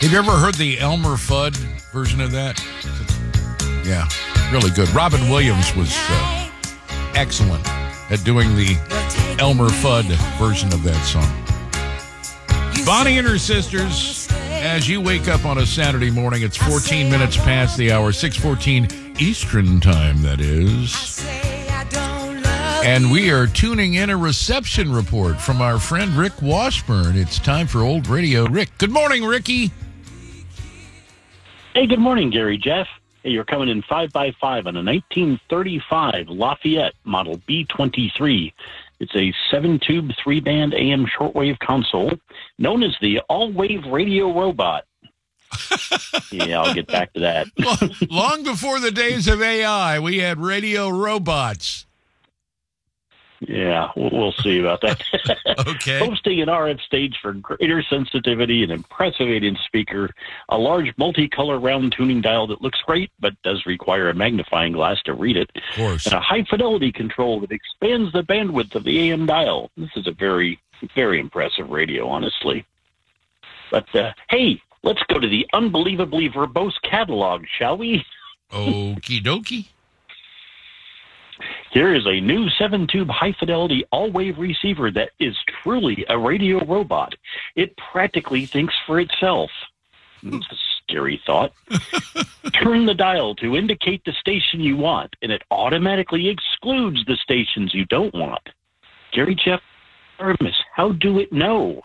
Have you ever heard the Elmer Fudd version of that? Yeah, really good. Robin Williams was excellent at doing the Elmer Fudd version of that song. Bonnie and her sisters, as you wake up on a Saturday morning, it's 14 minutes past the hour, 6:14 Eastern time, that is. And we are tuning in a reception report from our friend Rick Washburn. It's time for Old Radio. Rick, good morning, Ricky. Hey, good morning, Gary Jeff. Hey, you're coming in 5x5 on a 1935 Lafayette Model B23. It's a 7-tube, 3-band AM shortwave console known as the all-wave radio robot. Yeah, I'll get back to that. Long before the days of AI, we had radio robots. Yeah, we'll see about that. Okay. Hosting an RF stage for greater sensitivity, an impressive 8-inch speaker, a large multicolor round tuning dial that looks great but does require a magnifying glass to read it, of course, and a high-fidelity control that expands the bandwidth of the AM dial. This is a very, very impressive radio, honestly. But, hey, let's go to the unbelievably verbose catalog, shall we? Okie dokie. Here is a new 7-tube high-fidelity all-wave receiver that is truly a radio robot. It practically thinks for itself. It's a scary thought. Turn the dial to indicate the station you want, and it automatically excludes the stations you don't want. Gary Jeff Artemis, how do it know?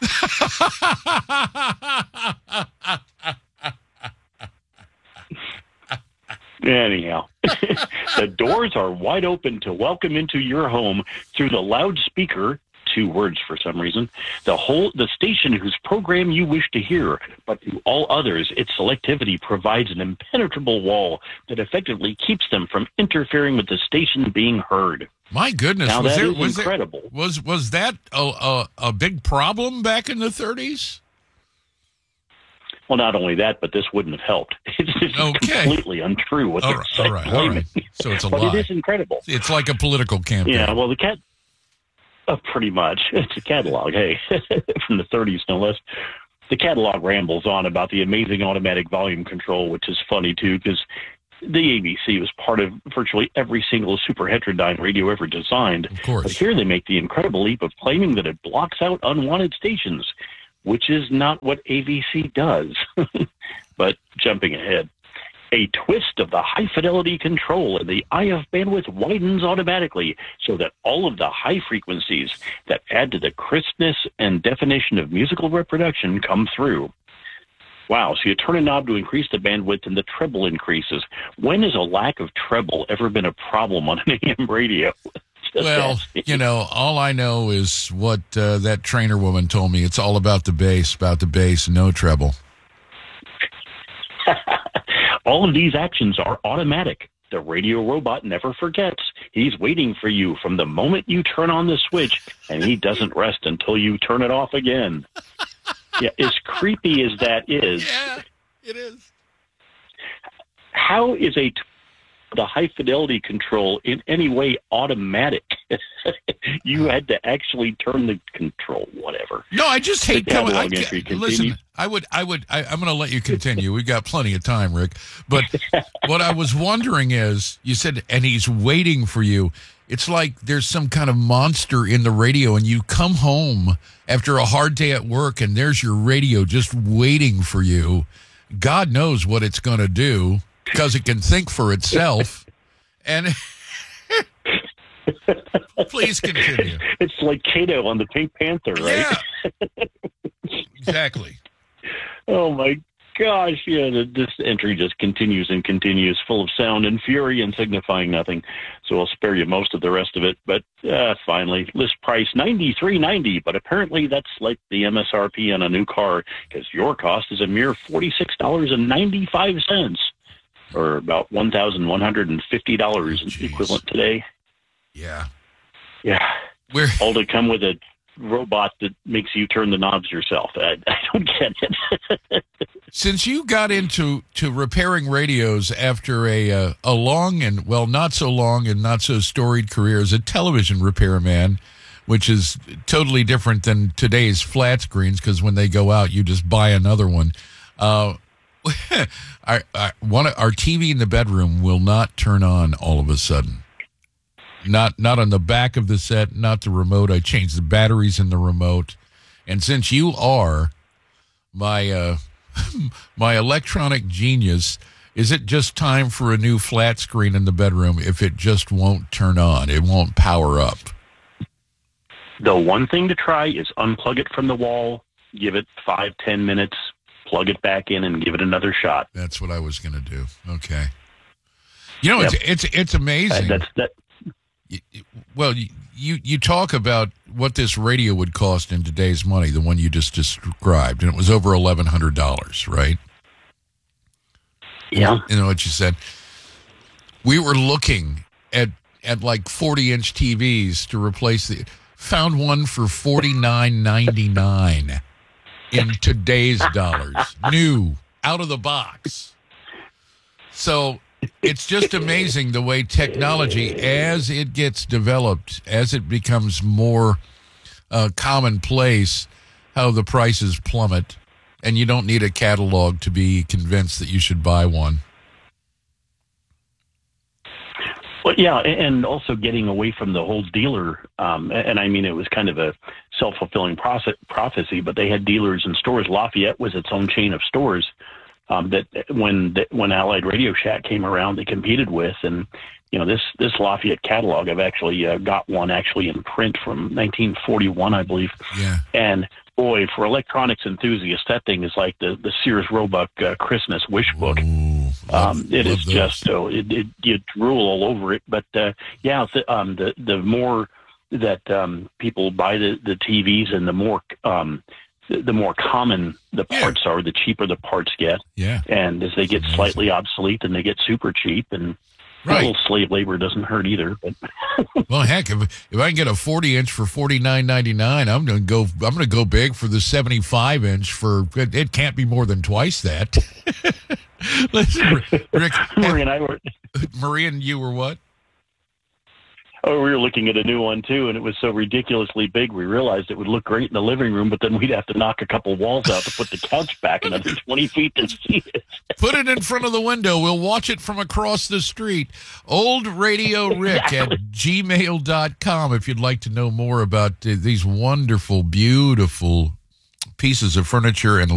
Anyhow, the doors are wide open to welcome into your home through the loudspeaker, 2 words for some reason, the station whose program you wish to hear, but to all others, its selectivity provides an impenetrable wall that effectively keeps them from interfering with the station being heard. My goodness, now, was incredible. Was that a big problem back in the 30s? Well, not only that, but this wouldn't have helped. It's completely untrue what they're claiming. All right. So it's a lie. But it is incredible. It's like a political campaign. Yeah, well, pretty much. It's a catalog, hey, from the 30s, no less. The catalog rambles on about the amazing automatic volume control, which is funny, too, because the ABC was part of virtually every single super heterodyne radio ever designed. Of course. But here they make the incredible leap of claiming that it blocks out unwanted stations, which is not what AVC does. But jumping ahead, a twist of the high-fidelity control and the IF bandwidth widens automatically so that all of the high frequencies that add to the crispness and definition of musical reproduction come through. Wow, so you turn a knob to increase the bandwidth and the treble increases. When has a lack of treble ever been a problem on an AM radio? Well, all I know is what that trainer woman told me. It's all about the bass, no treble. All of these actions are automatic. The radio robot never forgets. He's waiting for you from the moment you turn on the switch, and he doesn't rest until you turn it off again. Yeah, as creepy as that is. Yeah, it is. How is the high-fidelity control in any way automatic? You had to actually turn the control, whatever. No, I just hate coming. Listen, I'm going to let you continue. We've got plenty of time, Rick. But what I was wondering is, you said, and he's waiting for you. It's like there's some kind of monster in the radio, and you come home after a hard day at work, and there's your radio just waiting for you. God knows what it's going to do, because it can think for itself. And please continue. It's like Kato on the Pink Panther, right? Yeah. Exactly. Oh, my gosh. Yeah, this entry just continues and continues, full of sound and fury and signifying nothing. So I'll spare you most of the rest of it. But finally, list price $93.90. But apparently that's like the MSRP on a new car, because your cost is a mere $46.95. Or about $1,150 equivalent today. Yeah. Yeah. All to come with a robot that makes you turn the knobs yourself. I don't get it. Since you got into repairing radios after a long and, well, not so long and not so storied career as a television repairman, which is totally different than today's flat screens, because when they go out, you just buy another one. Our TV in the bedroom will not turn on all of a sudden. Not on the back of the set, not the remote. I changed the batteries in the remote. And since you are my my electronic genius, is it just time for a new flat screen in the bedroom if it just won't turn on? It won't power up. The one thing to try is unplug it from the wall, give it 5-10 minutes, plug it back in, and give it another shot. That's what I was going to do. Okay. You know, Yep. it's amazing. That. Well, you talk about what this radio would cost in today's money, the one you just described, and it was over $1,100, right? Yeah. You know what you said? We were looking at like 40-inch TVs to replace found one for $49.99 in today's dollars, new, out of the box. So it's just amazing the way technology, as it gets developed, as it becomes more commonplace, how the prices plummet, and you don't need a catalog to be convinced that you should buy one. Well, yeah, and also getting away from the whole dealer, and I mean, it was kind of a self-fulfilling prophecy, but they had dealers in stores. Lafayette was its own chain of stores that when Allied Radio Shack came around, they competed with. And, you know, this Lafayette catalog, I've actually got one actually in print from 1941, I believe. Yeah. And boy, for electronics enthusiasts, that thing is like the Sears Roebuck Christmas wish book. Ooh, It is those. just so you drool all over it. But yeah, the more that people buy the TVs, and the more common the parts are, the cheaper the parts get. Yeah. And as they get slightly obsolete, then they get super cheap. And a Right. little slave labor doesn't hurt either. But Well, heck, if I can get a 40-inch for $49.99, I'm going to go big for the 75-inch for it can't be more than twice that. Listen, Rick, Marie and I were. Marie and you were what? Oh, we were looking at a new one too, and it was so ridiculously big. We realized it would look great in the living room, but then we'd have to knock a couple walls out to put the couch back another 20 feet to see it. Put it in front of the window. We'll watch it from across the street. OldRadioRick@gmail.com if you'd like to know more about these wonderful, beautiful pieces of furniture and